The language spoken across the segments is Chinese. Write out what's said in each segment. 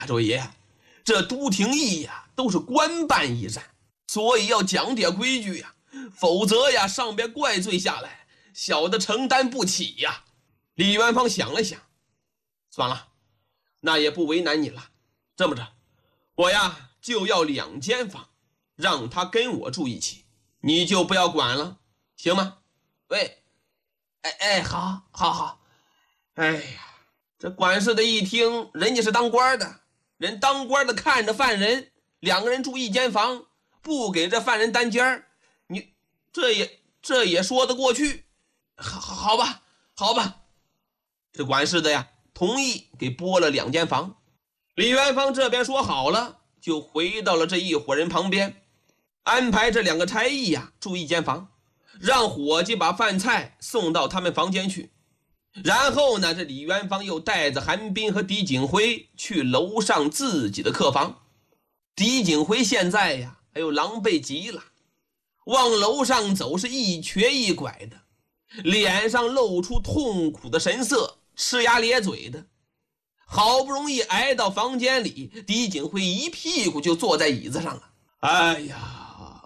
这位爷，这都亭驿呀，都是官办驿站，所以要讲点规矩呀，否则呀，上边怪罪下来，小的承担不起呀。李元芳想了想，算了，那也不为难你了。这么着，我呀就要2间房，让他跟我住一起，你就不要管了，行吗？喂，好。哎呀，这管事的一听，人家是当官的，人当官的看着犯人，2个人住1间房，不给这犯人单间，你这也说得过去。好吧。这管事的呀，同意给拨了2间房。李元芳这边说好了，就回到了这一伙人旁边，安排这2个差役呀住1间房，让伙计把饭菜送到他们房间去。然后呢，这李元芳又带着韩冰和狄景辉去楼上自己的客房。狄景辉现在呀，狼狈极了，往楼上走是一瘸一拐的，脸上露出痛苦的神色，呲牙咧嘴的。好不容易挨到房间里，狄景辉一屁股就坐在椅子上了。哎呀，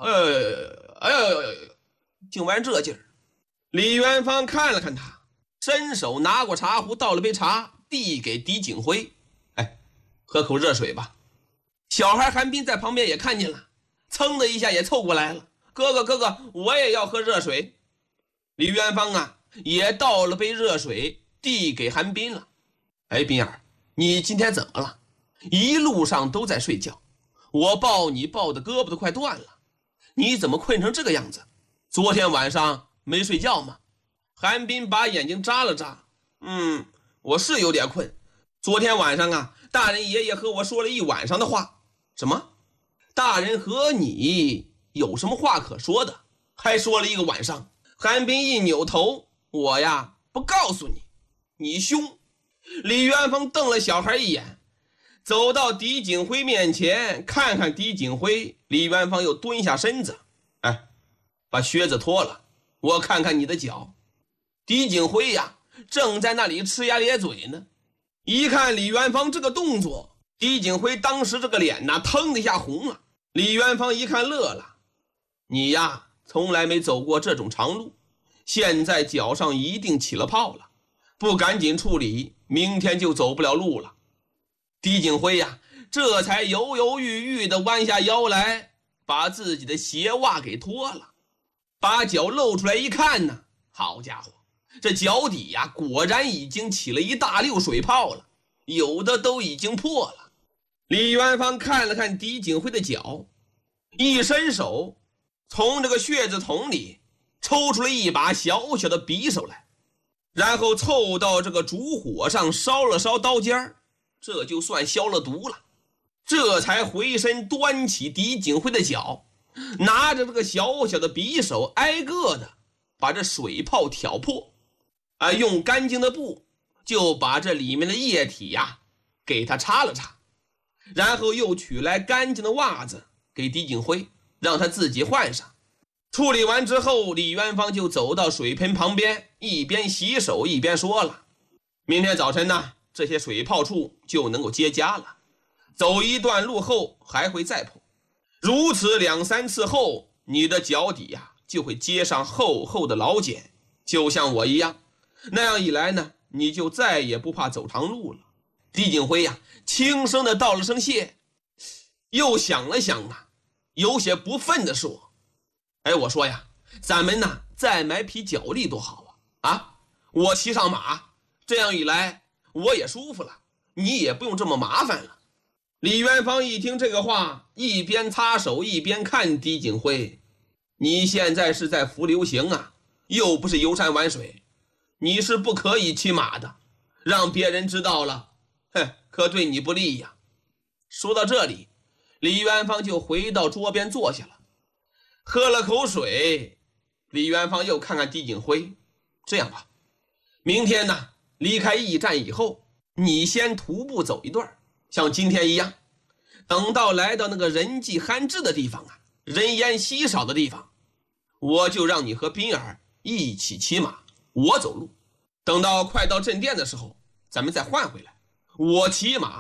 竟玩这劲儿。李元芳看了看他，伸手拿过茶壶，倒了杯茶，递给狄景辉。喝口热水吧。小孩韩冰在旁边也看见了，噌的一下也凑过来了。哥哥，我也要喝热水。李元芳啊，也倒了杯热水，递给韩冰了。冰儿，你今天怎么了？一路上都在睡觉，我抱你抱的胳膊都快断了，你怎么困成这个样子？昨天晚上没睡觉吗？韩冰把眼睛眨了眨，我是有点困。昨天晚上啊，大人爷爷和我说了一晚上的话。什么？大人和你有什么话可说的？还说了一个晚上。韩冰一扭头，我呀不告诉你，你凶。李元芳瞪了小孩一眼，走到狄景辉面前，看看狄景辉。李元芳又蹲下身子，把靴子脱了，我看看你的脚。狄景辉呀，正在那里呲牙咧嘴呢。一看李元芳这个动作，狄景辉当时这个脸腾的一下红了。李元芳一看乐了，你呀从来没走过这种长路，现在脚上一定起了泡了，不赶紧处理，明天就走不了路了。狄景辉呀，这才犹犹豫豫地弯下腰来，把自己的鞋袜给脱了，把脚露出来一看呢，好家伙，这脚底呀果然已经起了一大溜水泡了，有的都已经破了。李元芳看了看狄景辉的脚，一伸手从这个血字筒里抽出了一把小小的匕首来，然后凑到这个烛火上烧了烧刀尖儿，这就算消了毒了。这才回身端起狄景辉的脚，拿着这个小小的匕首挨个的把这水泡挑破，用干净的布就把这里面的液体呀给他擦了擦，然后又取来干净的袜子给狄景辉，让他自己换上。处理完之后，李元芳就走到水盆旁边，一边洗手一边说了，明天早晨呢，这些水泡处就能够结痂了，走一段路后还会再破，如此2、3次后，你的脚底呀就会结上厚厚的老茧，就像我一样。那样一来呢，你就再也不怕走长路了。狄景辉呀轻声的道了声谢，又想了想有些不忿的说，我说呀，咱们呢再买匹脚力多好啊！我骑上马，这样一来我也舒服了，你也不用这么麻烦了。李元芳一听这个话，一边擦手一边看狄景辉，你现在是在伏流行啊，又不是游山玩水，你是不可以骑马的，让别人知道了，可对你不利呀。说到这里，李元芳就回到桌边坐下了，喝了口水。李元芳又看看狄景辉，这样吧，明天呢离开驿站以后，你先徒步走一段，像今天一样，等到来到那个人迹罕至的地方人烟稀少的地方，我就让你和宾儿一起骑马，我走路，等到快到镇店的时候，咱们再换回来，我骑马，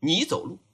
你走路。